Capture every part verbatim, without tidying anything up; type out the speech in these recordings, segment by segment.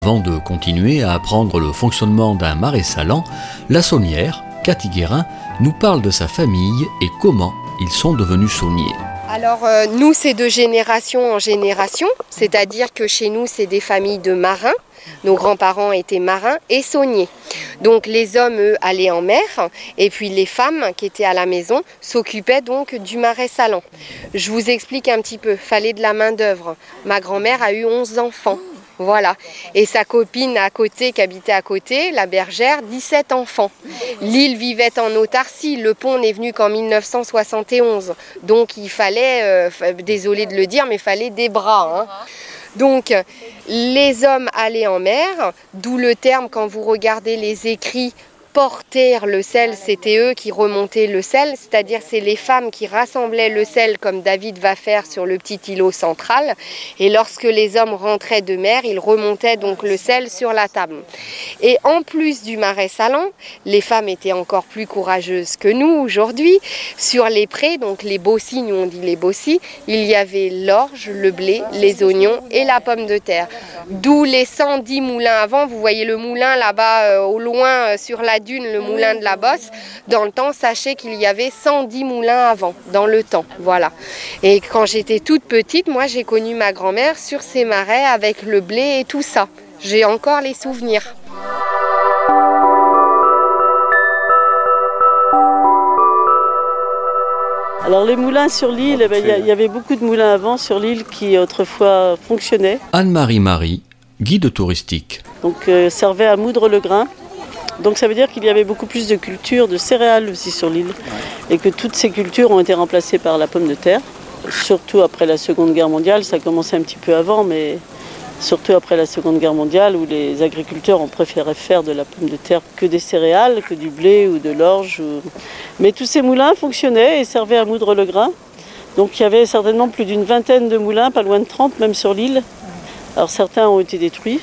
Avant de continuer à apprendre le fonctionnement d'un marais salant, la saunière, Cathy Guérin, nous parle de sa famille et comment ils sont devenus sauniers. Alors euh, nous c'est de génération en génération, c'est-à-dire que chez nous c'est des familles de marins, nos grands-parents étaient marins et sauniers. Donc les hommes eux allaient en mer et puis les femmes qui étaient à la maison s'occupaient donc du marais salant. Je vous explique un petit peu, fallait de la main d'œuvre. Ma grand-mère a eu onze enfants. Voilà. Et sa copine à côté, qui habitait à côté, la bergère, dix-sept enfants. L'île vivait en autarcie. Le pont n'est venu qu'en mille neuf cent soixante et onze. Donc il fallait, euh, désolé de le dire, mais il fallait des bras. Hein. Donc les hommes allaient en mer, d'où le terme, quand vous regardez les écrits, porter le sel, c'était eux qui remontaient le sel, c'est-à-dire c'est les femmes qui rassemblaient le sel comme David va faire sur le petit îlot central, et lorsque les hommes rentraient de mer, ils remontaient donc le sel sur la table. Et en plus du marais salant, les femmes étaient encore plus courageuses que nous aujourd'hui. Sur les prés, donc les bossis, nous on dit les bossis, il y avait l'orge, le blé, les oignons et la pomme de terre. D'où les cent dix moulins avant, vous voyez le moulin là-bas euh, au loin euh, sur la dune, le moulin de la Bosse. Dans le temps, sachez qu'il y avait cent dix moulins avant, dans le temps, voilà. Et quand j'étais toute petite, moi j'ai connu ma grand-mère sur ces marais avec le blé et tout ça. J'ai encore les souvenirs. Alors les moulins sur l'île, il ben, y, y avait beaucoup de moulins avant sur l'île qui autrefois fonctionnaient. Anne-Marie Marie, guide touristique. Donc euh, servait à moudre le grain. Donc ça veut dire qu'il y avait beaucoup plus de cultures, de céréales aussi sur l'île. Et que toutes ces cultures ont été remplacées par la pomme de terre. Surtout après la Seconde Guerre mondiale, ça a commencé un petit peu avant, mais surtout après la Seconde Guerre mondiale où les agriculteurs ont préféré faire de la pomme de terre que des céréales, que du blé ou de l'orge. Ou... Mais tous ces moulins fonctionnaient et servaient à moudre le grain. Donc il y avait certainement plus d'une vingtaine de moulins, pas loin de trente même sur l'île. Alors certains ont été détruits.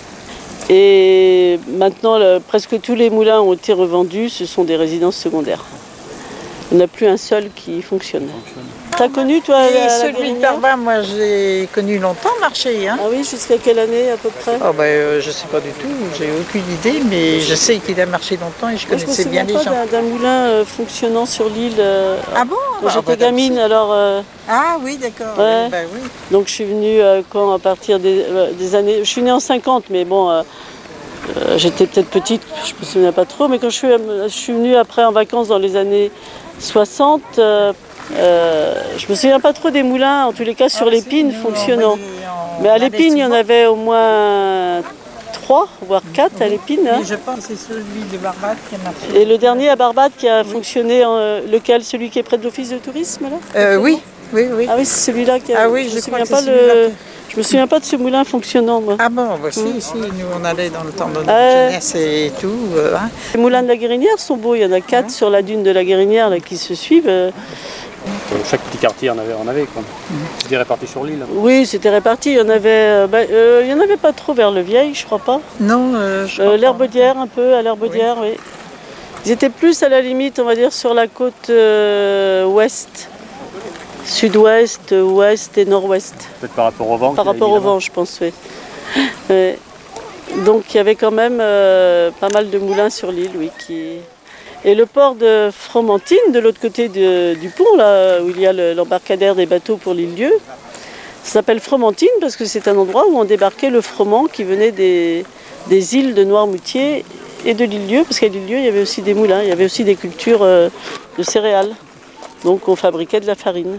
Et maintenant, le, presque tous les moulins ont été revendus, ce sont des résidences secondaires. Il n'y en a plus un seul qui fonctionne. T'as connu toi la, celui de Barbin, moi j'ai connu longtemps marcher. Hein. Ah oui, jusqu'à quelle année à peu près? Oh ben, euh, je ne sais pas du tout, j'ai aucune idée, mais je sais qu'il a marché longtemps et je moi, connaissais je bien les gens. gens. Je me souviens pas d'un moulin euh, fonctionnant sur l'île. Euh, ah bon? Quand ah, j'étais bah, gamine, alors... Euh, ah oui, d'accord. Ouais. Ben, oui. Donc je suis venue euh, quand, à partir des, euh, des années... Je suis née en cinquante, mais bon... Euh, Euh, j'étais peut-être petite, je ne me souviens pas trop, mais quand je suis, je suis venue après en vacances dans les années soixante, euh, euh, je ne me souviens pas trop des moulins, en tous les cas sur ah, l'Épine fonctionnant. Mais à l'Épine, il y en avait au moins trois, voire quatre oui. à l'Épine. Hein. Je pense que c'est celui de Barbade qui a marché. Et le dernier à Barbade qui a oui. fonctionné, en, lequel, celui qui est près de l'office de tourisme là euh, Oui, oui, oui. Ah oui, c'est celui-là qui a... Ah oui, je je me souviens crois pas que le... Je me souviens pas de ce moulin fonctionnant, moi. Ah bon, bah si, mmh. si, nous on allait dans le temps de notre euh... jeunesse et tout. Euh, hein. Les moulins de la Guérinière sont beaux, il y en a quatre mmh. sur la dune de la Guérinière là, qui se suivent. Euh... Chaque petit quartier en avait, en avait quoi. Mmh. C'était réparti sur l'île. Oui, c'était réparti, il y en avait, bah, euh, il y en avait pas trop vers le Vieil, je crois pas. Non, euh, je euh, L'Herbaudière un peu, à l'Herbaudière, oui. oui. Ils étaient plus à la limite, on va dire, sur la côte euh, ouest. Sud-ouest, ouest et nord-ouest. Peut-être par rapport au vent. Par rapport au vent, je pense, oui. Ouais. Donc il y avait quand même euh, pas mal de moulins sur l'île, oui. Qui... Et le port de Fromentine, de l'autre côté de, du pont, là, où il y a le, l'embarcadère des bateaux pour l'île-dieu, ça s'appelle Fromentine parce que c'est un endroit où on débarquait le froment qui venait des, des îles de Noirmoutier et de l'île-dieu, parce qu'à l'île-dieu, il y avait aussi des moulins, il y avait aussi des cultures euh, de céréales. Donc on fabriquait de la farine.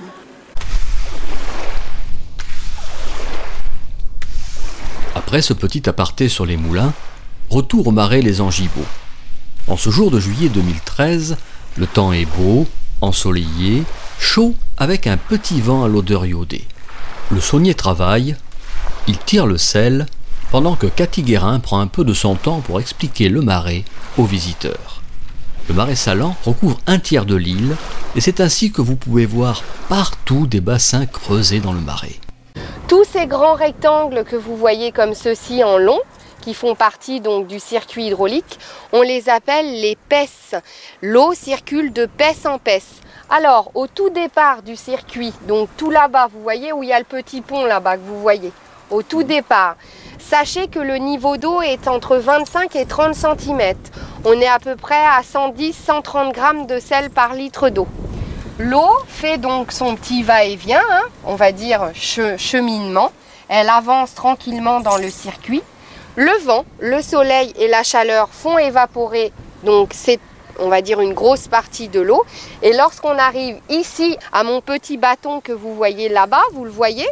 Après ce petit aparté sur les moulins, retour au marais Les Angibots. En ce jour de juillet deux mille treize, le temps est beau, ensoleillé, chaud avec un petit vent à l'odeur iodée. Le saunier travaille, il tire le sel, pendant que Cathy Guérin prend un peu de son temps pour expliquer le marais aux visiteurs. Le marais salant recouvre un tiers de l'île et c'est ainsi que vous pouvez voir partout des bassins creusés dans le marais. Tous ces grands rectangles que vous voyez comme ceux-ci en long, qui font partie donc du circuit hydraulique, on les appelle les pèces. L'eau circule de pèce en pèce. Alors, au tout départ du circuit, donc tout là-bas, vous voyez où il y a le petit pont là-bas que vous voyez, au tout départ, Sachez que le niveau d'eau est entre vingt-cinq et trente centimètres. On est à peu près à cent dix à cent trente grammes de sel par litre d'eau. L'eau fait donc son petit va-et-vient, hein, on va dire che- cheminement. Elle avance tranquillement dans le circuit. Le vent, le soleil et la chaleur font évaporer donc c'est, on va dire, une grosse partie de l'eau. Et lorsqu'on arrive ici à mon petit bâton que vous voyez là-bas, vous le voyez,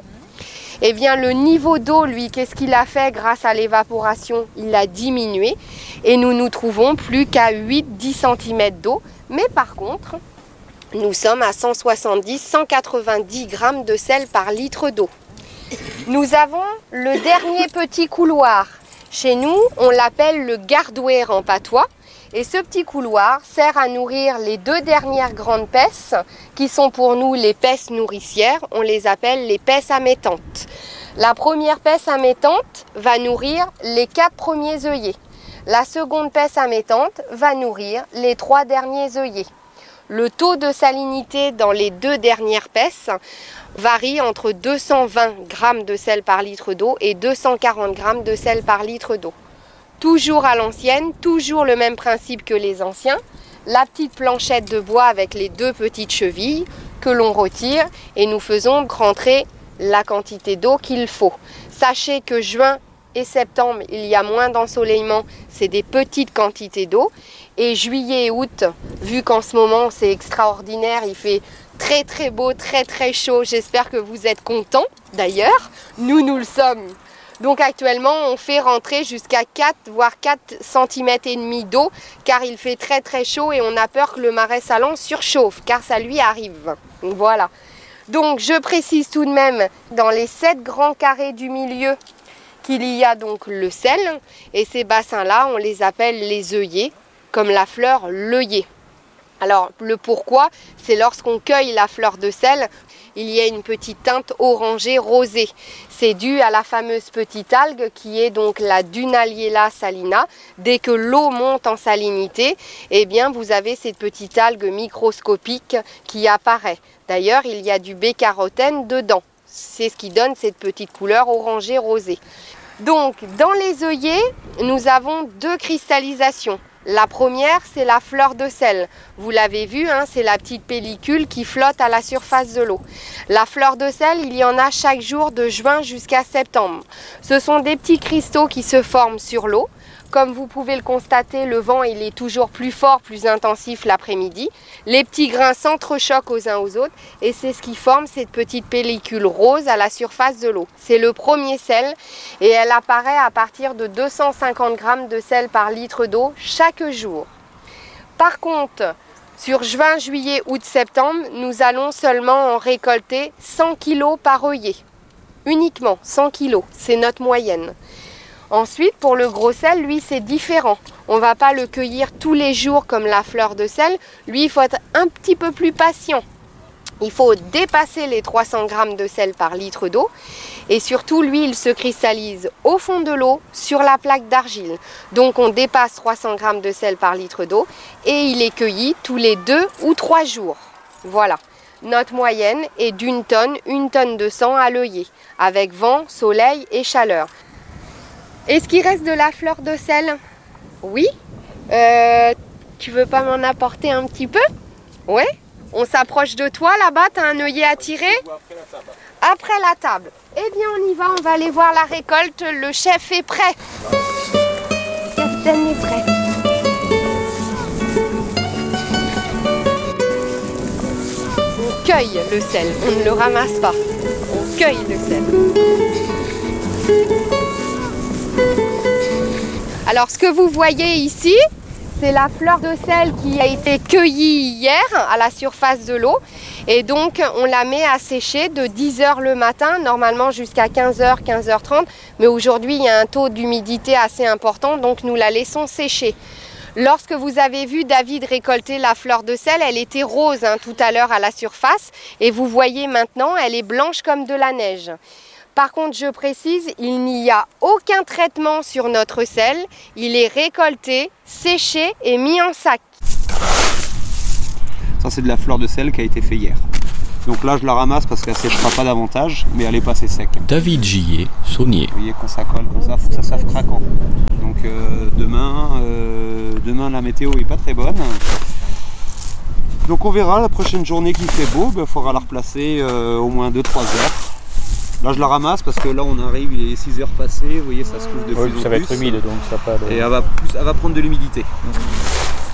eh bien le niveau d'eau, lui, qu'est-ce qu'il a fait grâce à l'évaporation? Il a diminué et nous nous trouvons plus qu'à huit à dix centimètres d'eau. Mais par contre, nous sommes à cent soixante-dix à cent quatre-vingt-dix grammes de sel par litre d'eau. Nous avons le dernier petit couloir. Chez nous, on l'appelle le gardouer en patois. Et ce petit couloir sert à nourrir les deux dernières grandes pesses, qui sont pour nous les pesses nourricières. On les appelle les pesses amétantes. La première pesse amétante va nourrir les quatre premiers œillets. La seconde pesse amétante va nourrir les trois derniers œillets. Le taux de salinité dans les deux dernières pesses varie entre deux cent vingt grammes de sel par litre d'eau et deux cent quarante grammes de sel par litre d'eau. Toujours à l'ancienne, toujours le même principe que les anciens. La petite planchette de bois avec les deux petites chevilles que l'on retire et nous faisons rentrer la quantité d'eau qu'il faut. Sachez que juin et septembre, il y a moins d'ensoleillement, c'est des petites quantités d'eau. Et juillet et août, vu qu'en ce moment c'est extraordinaire, il fait très très beau, très très chaud, j'espère que vous êtes contents d'ailleurs, nous nous le sommes. Donc actuellement on fait rentrer jusqu'à quatre voire quatre centimètres et demi d'eau car il fait très très chaud et on a peur que le marais salon surchauffe car ça lui arrive. Voilà. Donc je précise tout de même dans les sept grands carrés du milieu qu'il y a donc le sel et ces bassins-là on les appelle les œillets, comme la fleur l'œillet. Alors le pourquoi, c'est lorsqu'on cueille la fleur de sel, il y a une petite teinte orangée rosée. C'est dû à la fameuse petite algue qui est donc la Dunaliella salina. Dès que l'eau monte en salinité, eh bien vous avez cette petite algue microscopique qui apparaît. D'ailleurs, il y a du bécarotène dedans. C'est ce qui donne cette petite couleur orangée rosée. Donc dans les œillets, nous avons deux cristallisations. La première, c'est la fleur de sel. Vous l'avez vu, hein, c'est la petite pellicule qui flotte à la surface de l'eau. La fleur de sel, il y en a chaque jour de juin jusqu'à septembre. Ce sont des petits cristaux qui se forment sur l'eau. Comme vous pouvez le constater, le vent il est toujours plus fort, plus intensif l'après-midi. Les petits grains s'entrechoquent aux uns aux autres et c'est ce qui forme cette petite pellicule rose à la surface de l'eau. C'est le premier sel et elle apparaît à partir de deux cent cinquante grammes de sel par litre d'eau chaque jour. Par contre, sur juin, juillet, août, septembre, nous allons seulement en récolter cent kilos par œillet. Uniquement cent kilos, c'est notre moyenne. Ensuite, pour le gros sel, lui, c'est différent. On ne va pas le cueillir tous les jours comme la fleur de sel. Lui, il faut être un petit peu plus patient. Il faut dépasser les trois cents grammes de sel par litre d'eau. Et surtout, lui, il se cristallise au fond de l'eau sur la plaque d'argile. Donc, on dépasse trois cents grammes de sel par litre d'eau et il est cueilli tous les deux ou trois jours. Voilà. Notre moyenne est d'une tonne, une tonne de cent à l'œillet, avec vent, soleil et chaleur. Est-ce qu'il reste de la fleur de sel? Oui. Euh, tu veux pas m'en apporter un petit peu? Ouais. On s'approche de toi là-bas, tu as un œillet à tirer? Après la table. Après la table. Eh bien on y va, on va aller voir la récolte. Le chef est prêt. Le capitaine est prêt. On cueille le sel, on ne le ramasse pas. On cueille le sel. Alors ce que vous voyez ici, c'est la fleur de sel qui a été cueillie hier à la surface de l'eau. Et donc on la met à sécher de dix heures le matin, normalement jusqu'à quinze heures, quinze heures trente. Mais aujourd'hui il y a un taux d'humidité assez important, donc nous la laissons sécher. Lorsque vous avez vu David récolter la fleur de sel, elle était rose hein, tout à l'heure à la surface. Et vous voyez maintenant, elle est blanche comme de la neige. Par contre, je précise, il n'y a aucun traitement sur notre sel. Il est récolté, séché et mis en sac. Ça, c'est de la fleur de sel qui a été fait hier. Donc là je la ramasse parce qu'elle ne séchera pas davantage, mais elle est pas assez sec. David Gillet, saunier. Vous voyez quand ça colle comme ça, il faut que ça soit craquant. Donc euh, demain, euh, demain la météo est pas très bonne. Donc on verra la prochaine journée qu'il fait beau, il ben, faudra la replacer euh, au moins deux trois heures. Là je la ramasse parce que là on arrive, il est six heures passées, vous voyez ça se trouve de Oui, plus en ça va plus. être humide donc ça va pas de... Et elle va, plus, elle va prendre de l'humidité.